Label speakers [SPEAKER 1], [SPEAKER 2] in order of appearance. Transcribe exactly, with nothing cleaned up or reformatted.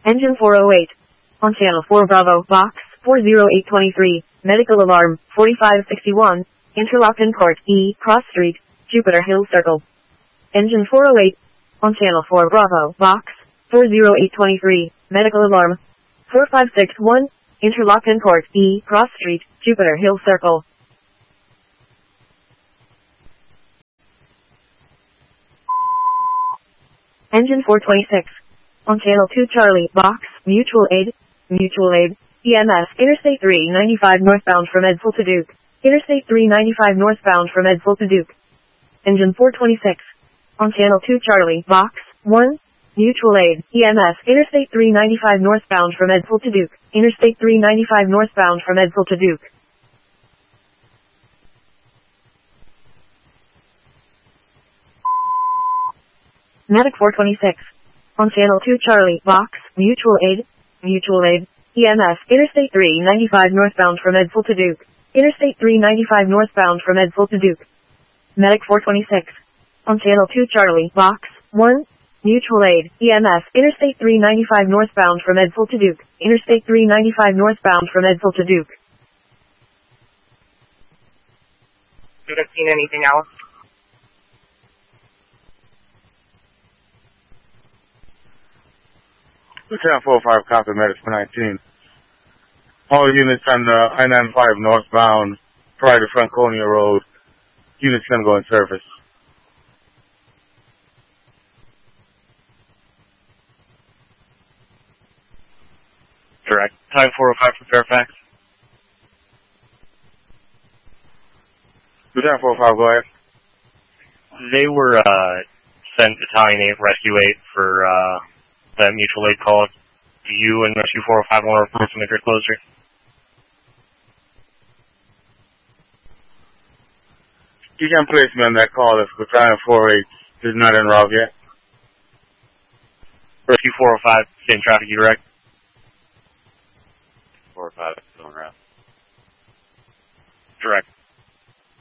[SPEAKER 1] Engine four oh eight. On channel four Bravo, box four oh eight two three, medical alarm forty-five sixty-one, Interlochen Court, E, Cross Street, Jupiter Hill Circle. Engine four oh eight. On channel four Bravo, box four oh eight two three, medical alarm four five six one, Interlochen Court, E, Cross Street, Jupiter Hill Circle. Engine four twenty-six. On channel two Charlie, box, mutual aid, mutual aid, E M S, Interstate three ninety-five northbound from Edsville to Duke. Interstate three ninety-five northbound from Edsville to Duke. Engine four twenty-six. On channel two Charlie, box, one, mutual aid, E M S, Interstate three ninety-five northbound from Edsville to Duke. Interstate three ninety-five northbound from Edsville to Duke. Medic four twenty-six. On channel two Charlie, box, mutual aid, mutual aid, E M S, Interstate three ninety-five northbound from Edsville to Duke. Interstate three ninety-five northbound from Edsville to Duke. Medic four twenty-six. On channel two Charlie, box, one, mutual aid, E M S, Interstate three ninety-five northbound from Edsville to Duke. Interstate three ninety-five northbound from Edsville to Duke.
[SPEAKER 2] You have seen anything else?
[SPEAKER 3] Lieutenant four oh five, copy, medic for nineteen. All units on the I ninety-five northbound, prior to Franconia Road. Units can go in service.
[SPEAKER 4] Correct. Time four oh five from Fairfax.
[SPEAKER 3] Lieutenant four oh five, go ahead.
[SPEAKER 4] They were uh, sent Battalion eight, Rescue eight for uh, that mutual aid call. Do you and Rescue four oh five want to report some if closer?
[SPEAKER 3] You can place me on that call if Battalion four oh eight is not en route yet.
[SPEAKER 4] Rescue four oh five, same traffic, you direct?
[SPEAKER 5] four oh five, still en route.
[SPEAKER 4] Direct.